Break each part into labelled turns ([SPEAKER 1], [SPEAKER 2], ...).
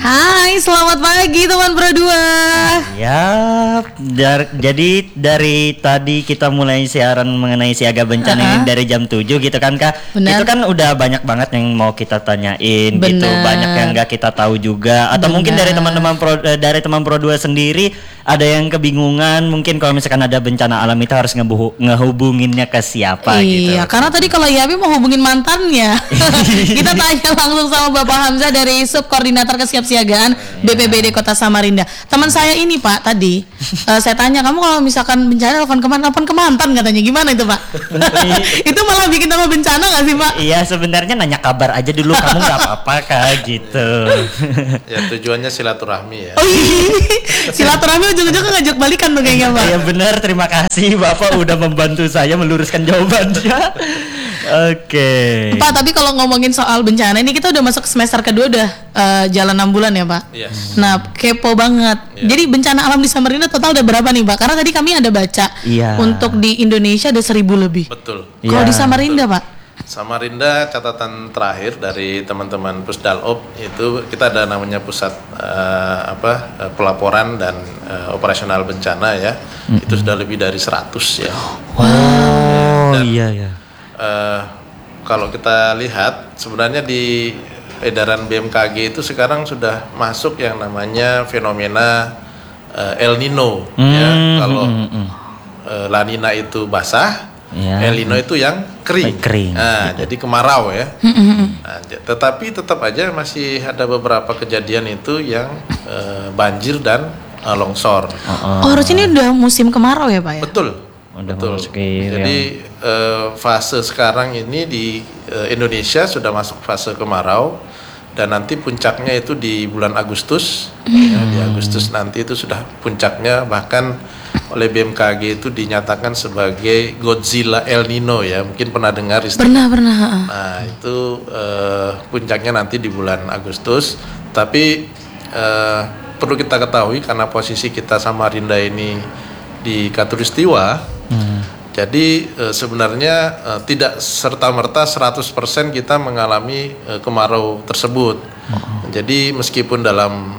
[SPEAKER 1] Hai, selamat pagi teman Pro 2.
[SPEAKER 2] Ya, jadi dari tadi kita mulai siaran mengenai siaga bencana ini dari jam 7 gitu kan Kak.
[SPEAKER 1] Benar.
[SPEAKER 2] Itu kan udah banyak banget yang mau kita tanyain gitu, banyak yang nggak kita tahu juga. Atau mungkin dari teman-teman dari teman Pro 2 sendiri ada yang kebingungan, mungkin kalau misalkan ada bencana alam itu harus ngehubunginnya ke siapa gitu.
[SPEAKER 1] Iya, karena tadi kalau Yabi mau hubungin mantannya. Kita tanya langsung sama Bapak Hamzah dari Subkoordinator Kesiapsiagaan BPBD Kota Samarinda. Teman saya ini Pak tadi saya tanya, kamu kalau misalkan bencana telepon ke mantan katanya, gimana itu Pak? Itu malah bikin tambah bencana nggak sih Pak?
[SPEAKER 2] Iya, sebenarnya nanya kabar aja dulu, kamu nggak apa-apa Kak gitu.
[SPEAKER 3] Ya tujuannya silaturahmi ya.
[SPEAKER 1] Oh iya, silaturahmi ujung-ujungnya ngajak balikan tuh kayaknya Pak.
[SPEAKER 2] Iya benar, terima kasih Bapak udah membantu saya meluruskan jawabannya. Oke.
[SPEAKER 1] Pak, tapi kalau ngomongin soal bencana ini kita udah masuk semester kedua, udah jalan 6 bulan ya Pak.
[SPEAKER 3] Yes.
[SPEAKER 1] Nah, kepo banget. Jadi bencana alam di Samarinda total ada berapa nih Pak? Karena tadi kami ada baca untuk di Indonesia ada 1.000 lebih.
[SPEAKER 3] Betul.
[SPEAKER 1] Kalau di Samarinda Pak?
[SPEAKER 3] Samarinda catatan terakhir dari teman-teman Pusdalop itu kita ada namanya pusat pelaporan dan operasional bencana ya. Itu sudah lebih dari 100 ya.
[SPEAKER 2] Oh iya.
[SPEAKER 3] Kalau kita lihat sebenarnya di edaran BMKG itu sekarang sudah masuk yang namanya fenomena El Nino ya. Kalau La Nina itu basah, El Nino itu yang kering. Nah, jadi kemarau ya. Nah, tetapi tetap aja masih ada beberapa kejadian itu yang banjir dan longsor.
[SPEAKER 1] Harusnya ini udah musim kemarau ya Pak ya?
[SPEAKER 3] Betul. Jadi fase sekarang ini di Indonesia sudah masuk fase kemarau dan nanti puncaknya itu di bulan Agustus. Ya, di Agustus nanti itu sudah puncaknya, bahkan oleh BMKG itu dinyatakan sebagai Godzilla El Nino ya. Mungkin pernah dengar istilah.
[SPEAKER 1] Pernah.
[SPEAKER 3] Nah, itu puncaknya nanti di bulan Agustus. Tapi perlu kita ketahui karena posisi kita Samarinda ini di Katulistiwa. Jadi sebenarnya tidak serta-merta 100% kita mengalami kemarau tersebut. Jadi meskipun dalam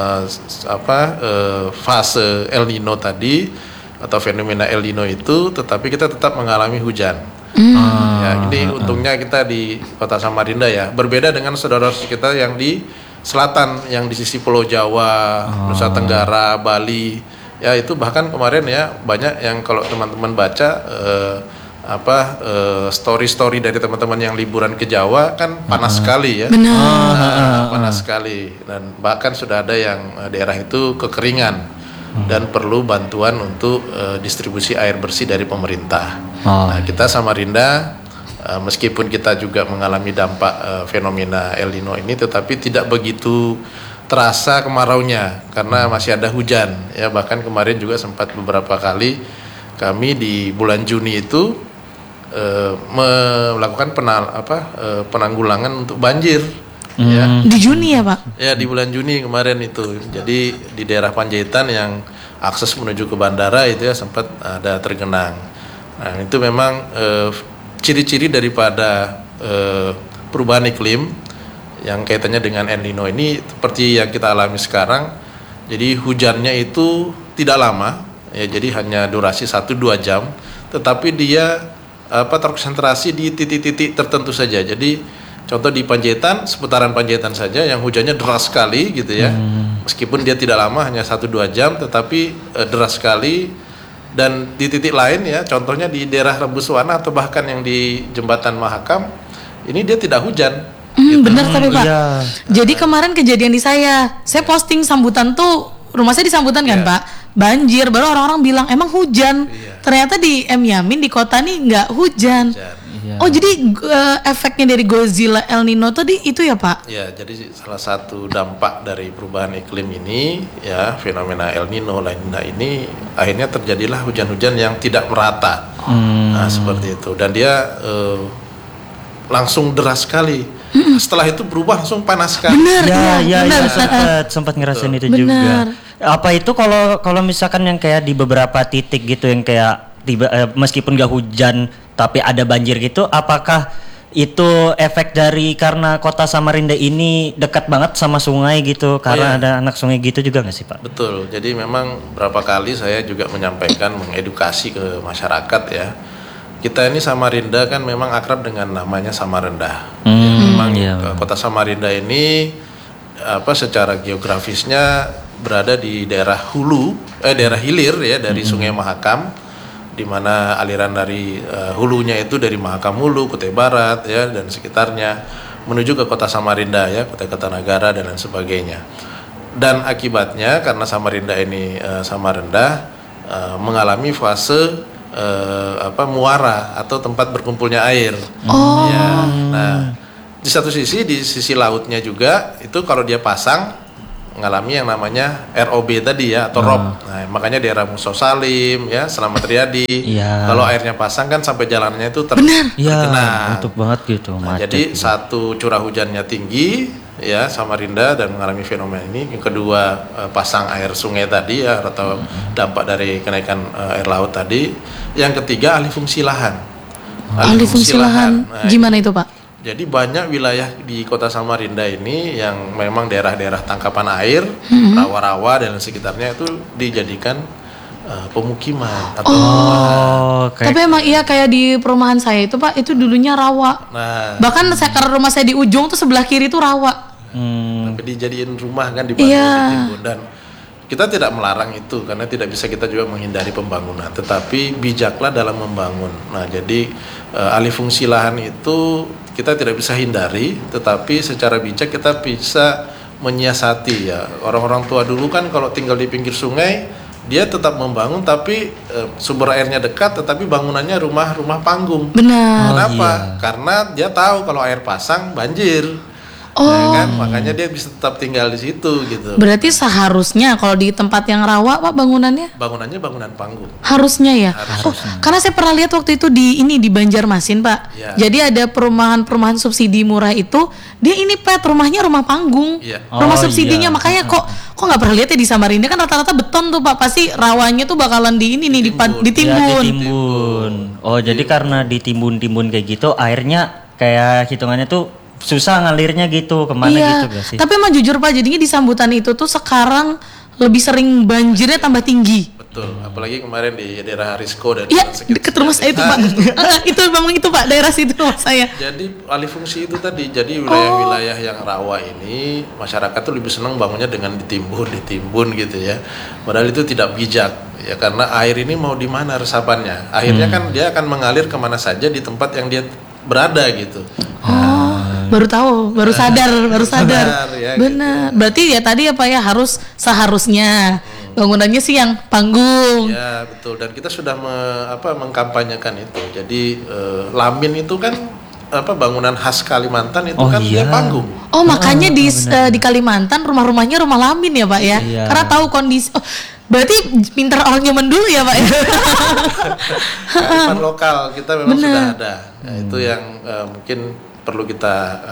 [SPEAKER 3] fase El Nino tadi atau fenomena El Nino itu, tetapi kita tetap mengalami hujan. Ya, ini untungnya kita di Kota Samarinda ya. Berbeda dengan saudara kita yang di selatan, yang di sisi Pulau Jawa, Nusa Tenggara, Bali. Ya itu bahkan kemarin ya banyak yang kalau teman-teman baca story dari teman-teman yang liburan ke Jawa kan panas sekali ya.
[SPEAKER 1] Benar.
[SPEAKER 3] Panas sekali, dan bahkan sudah ada yang daerah itu kekeringan dan perlu bantuan untuk distribusi air bersih dari pemerintah. Nah, kita Samarinda meskipun kita juga mengalami dampak fenomena El Nino ini, tetapi tidak begitu terasa kemaraunya karena masih ada hujan ya. Bahkan kemarin juga sempat beberapa kali kami di bulan Juni itu melakukan penanggulangan untuk banjir ya.
[SPEAKER 1] Di Juni ya Pak?
[SPEAKER 3] Ya, di bulan Juni kemarin itu. Jadi di daerah Panjaitan yang akses menuju ke bandara itu ya sempat ada tergenang. Nah, itu memang ciri-ciri daripada perubahan iklim yang kaitannya dengan El Nino ini seperti yang kita alami sekarang. Jadi hujannya itu tidak lama ya, jadi hanya durasi 1-2 jam, tetapi dia terkonsentrasi di titik-titik tertentu saja. Jadi contoh di Panjaitan, seputaran Panjaitan saja yang hujannya deras sekali gitu ya. Meskipun dia tidak lama, hanya 1-2 jam, tetapi deras sekali. Dan di titik lain ya, contohnya di daerah Rebuswana atau bahkan yang di Jembatan Mahakam, ini dia tidak hujan.
[SPEAKER 1] Benar tapi Pak. Jadi kemarin kejadian di saya posting sambutan tuh, rumah saya di sambutan kan Pak, banjir, baru orang-orang bilang emang hujan. Ternyata di M Yamin di kota nih nggak hujan. Oh jadi efeknya dari Godzilla El Nino tadi itu ya Pak? Ya,
[SPEAKER 3] jadi salah satu dampak dari perubahan iklim ini ya, fenomena El Nino, La Nina ini akhirnya terjadilah hujan-hujan yang tidak merata. Nah seperti itu, dan dia langsung deras sekali. Setelah itu berubah langsung panas sekali.
[SPEAKER 2] Benar. Sempat ngerasain itu juga. Apa itu kalau misalkan yang kayak di beberapa titik gitu yang kayak meskipun gak hujan tapi ada banjir gitu, apakah itu efek dari karena kota Samarinda ini dekat banget sama sungai gitu, karena ada anak sungai gitu juga nggak sih Pak?
[SPEAKER 3] Betul. Jadi memang berapa kali saya juga menyampaikan, mengedukasi ke masyarakat ya. Kita ini Samarinda kan memang akrab dengan namanya Samarendah. Memang kota Samarinda ini secara geografisnya berada di daerah daerah hilir ya dari Sungai Mahakam, di mana aliran dari hulunya itu dari Mahakam Hulu, Kutai Barat ya dan sekitarnya menuju ke kota Samarinda ya, Kutai Kartanagara dan lain sebagainya. Dan akibatnya karena Samarinda ini Samarendah mengalami fase muara atau tempat berkumpulnya air. Ya. Nah, di satu sisi, di sisi lautnya juga itu kalau dia pasang mengalami yang namanya ROB tadi ya atau ROB. Nah, makanya daerah Muso Salim ya, Selamat Riyadi. Kalau airnya pasang kan sampai jalannya itu tergenang.
[SPEAKER 2] Untuk banget gitu.
[SPEAKER 3] Nah, jadi satu curah hujannya tinggi ya Samarinda dan mengalami fenomena ini. Yang kedua pasang air sungai tadi ya atau dampak dari kenaikan air laut tadi. Yang ketiga alih fungsi lahan.
[SPEAKER 1] Alih fungsi lahan.
[SPEAKER 3] Nah,
[SPEAKER 1] gimana itu Pak?
[SPEAKER 3] Jadi banyak wilayah di kota Samarinda ini yang memang daerah-daerah tangkapan air, rawa-rawa dan sekitarnya itu dijadikan pemukiman atau perumahan.
[SPEAKER 1] Tapi emang iya kayak di perumahan saya itu Pak, itu dulunya rawa.
[SPEAKER 3] Nah,
[SPEAKER 1] bahkan karena rumah saya di ujung tuh sebelah kiri tuh rawa.
[SPEAKER 3] Tapi dijadiin rumah kan di ditimbun dan kita tidak melarang itu karena tidak bisa kita juga menghindari pembangunan, tetapi bijaklah dalam membangun. Nah, jadi alih fungsi lahan itu kita tidak bisa hindari, tetapi secara bijak kita bisa menyiasati ya. Orang-orang tua dulu kan kalau tinggal di pinggir sungai, dia tetap membangun tapi sumber airnya dekat, tetapi bangunannya rumah-rumah panggung.
[SPEAKER 1] Benar.
[SPEAKER 3] Kenapa? Karena dia tahu kalau air pasang banjir. Ya kan, makanya dia bisa tetap tinggal di situ gitu.
[SPEAKER 1] Berarti seharusnya kalau di tempat yang rawa Pak bangunannya
[SPEAKER 3] bangunan panggung.
[SPEAKER 1] Harusnya ya. Karena saya pernah lihat waktu itu di Banjarmasin Pak.
[SPEAKER 3] Ya.
[SPEAKER 1] Jadi ada perumahan subsidi murah itu, dia ini Pak rumahnya rumah panggung.
[SPEAKER 3] Ya.
[SPEAKER 1] Rumah subsidinya makanya kok nggak pernah lihat ya di Samarinda kan rata-rata beton tuh Pak. Pasti rawanya tuh bakalan ditimbun.
[SPEAKER 2] Ditimbun. Jadi karena ditimbun-timbun kayak gitu airnya kayak hitungannya tuh susah ngalirnya gitu kemana gitu gak sih?
[SPEAKER 1] Tapi emang jujur Pak, jadinya di sambutan itu tuh sekarang lebih sering banjirnya tambah tinggi.
[SPEAKER 3] Betul, apalagi kemarin di daerah Risco dan
[SPEAKER 1] dekat rumah saya itu Pak. Itu memang itu Pak, daerah situ rumah saya.
[SPEAKER 3] Jadi alih fungsi itu tadi, jadi wilayah-wilayah yang rawa ini masyarakat tuh lebih senang bangunnya dengan ditimbun gitu ya. Padahal itu tidak bijak ya, karena air ini mau di mana resapannya. Akhirnya kan dia akan mengalir kemana saja di tempat yang dia berada gitu.
[SPEAKER 1] Baru tahu, baru sadar.
[SPEAKER 3] Ya,
[SPEAKER 1] benar. Gitu. Berarti ya tadi harus seharusnya bangunannya sih yang panggung.
[SPEAKER 3] Ya betul. Dan kita sudah mengkampanyekan itu. Jadi Lamin itu kan bangunan khas Kalimantan itu dia panggung.
[SPEAKER 1] Makanya di Kalimantan rumah-rumahnya rumah Lamin ya Pak ya.
[SPEAKER 2] Iya.
[SPEAKER 1] Karena tahu kondisi. Berarti pintar orang zaman dulu ya Pak ya.
[SPEAKER 3] Kearifan lokal kita memang sudah ada. Nah, itu yang mungkin perlu kita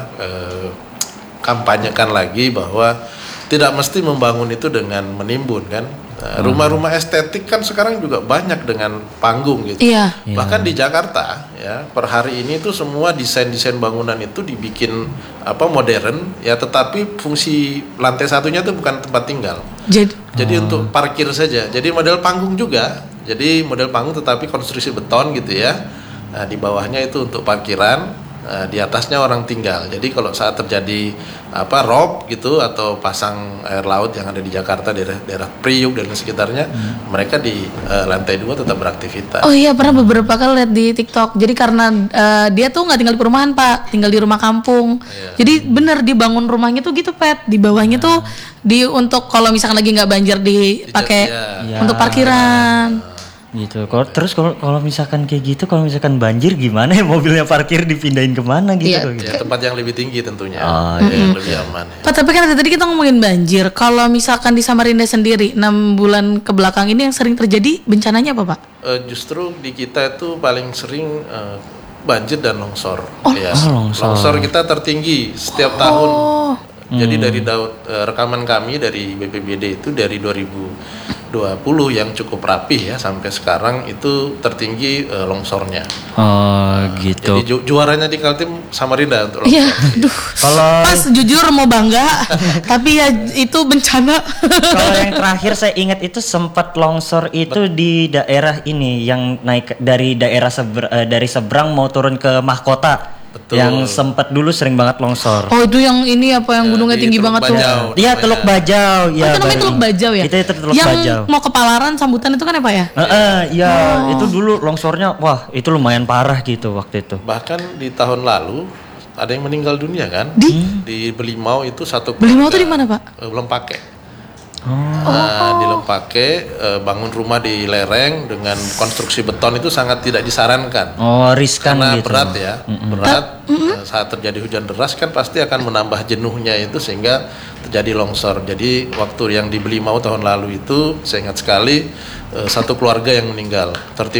[SPEAKER 3] kampanyekan lagi bahwa tidak mesti membangun itu dengan menimbun kan. Rumah-rumah estetik kan sekarang juga banyak dengan panggung gitu.
[SPEAKER 1] Iya.
[SPEAKER 3] Bahkan di Jakarta ya per hari ini tuh semua desain bangunan itu dibikin modern ya, tetapi fungsi lantai satunya tuh bukan tempat tinggal. Jadi untuk parkir saja. Jadi model panggung juga. Jadi model panggung tetapi konstruksi beton gitu ya. Nah, di bawahnya itu untuk parkiran. Di atasnya orang tinggal. Jadi kalau saat terjadi rob gitu atau pasang air laut yang ada di Jakarta daerah Priuk dan sekitarnya, mereka di lantai 2 tetap beraktivitas.
[SPEAKER 1] Oh iya, pernah beberapa kali lihat di TikTok. Jadi karena dia tuh nggak tinggal di perumahan Pak, tinggal di rumah kampung. Jadi bener dibangun rumahnya tuh gitu Pet. Di bawahnya tuh untuk kalau misalkan lagi nggak banjir dipakai untuk parkiran.
[SPEAKER 2] Gitu. Kalau misalkan kayak gitu, kalau misalkan banjir gimana ya, mobilnya parkir dipindahin kemana gitu?
[SPEAKER 3] Ya, tempat yang lebih tinggi tentunya. Yang lebih aman. Ya.
[SPEAKER 1] Pak, tapi kan tadi kita ngomongin banjir. Kalau misalkan di Samarinda sendiri 6 bulan ke belakang ini yang sering terjadi bencananya apa Pak?
[SPEAKER 3] Justru di kita itu paling sering banjir dan longsor.
[SPEAKER 2] Longsor
[SPEAKER 3] kita tertinggi setiap tahun. Jadi dari rekaman kami dari BPBD itu dari 2012 20 yang cukup rapih ya sampai sekarang itu tertinggi longsornya.
[SPEAKER 2] Oh gitu.
[SPEAKER 3] Jadi juaranya di Kaltim Samarinda untuk
[SPEAKER 1] Iya,
[SPEAKER 3] longsor.
[SPEAKER 1] aduh.
[SPEAKER 2] Kalau
[SPEAKER 1] Pas jujur mau bangga, tapi ya itu bencana.
[SPEAKER 2] kalau yang terakhir saya ingat itu sempat longsor itu di daerah ini yang naik dari daerah dari seberang mau turun ke Mahkota.
[SPEAKER 3] Betul.
[SPEAKER 2] Yang sempat dulu sering banget longsor.
[SPEAKER 1] Oh itu yang ini apa yang gunungnya
[SPEAKER 3] di
[SPEAKER 1] tinggi
[SPEAKER 3] Teluk
[SPEAKER 1] banget tuh?
[SPEAKER 3] Bajau.
[SPEAKER 2] Iya, Teluk Bajau.
[SPEAKER 1] Oh, itu namanya Teluk Bajau ya?
[SPEAKER 2] Itu Teluk
[SPEAKER 1] yang
[SPEAKER 2] Bajau.
[SPEAKER 1] mau ke Palaran sambutan itu kan ya Pak ya?
[SPEAKER 2] Iya, itu dulu longsornya wah, itu lumayan parah gitu waktu itu.
[SPEAKER 3] Bahkan di tahun lalu ada yang meninggal dunia kan? Di Belimau itu satu
[SPEAKER 1] Belimau
[SPEAKER 3] keluarga,
[SPEAKER 1] tuh di mana Pak?
[SPEAKER 3] Lempake. Nah, di Lempake bangun rumah di lereng dengan konstruksi beton itu sangat tidak disarankan.
[SPEAKER 2] Oh, riskan
[SPEAKER 3] Karena
[SPEAKER 2] gitu.
[SPEAKER 3] berat ya, berat. Saat terjadi hujan deras kan pasti akan menambah jenuhnya itu sehingga terjadi longsor. Jadi waktu yang di Belimau tahun lalu itu saya ingat sekali satu keluarga yang meninggal tertimpa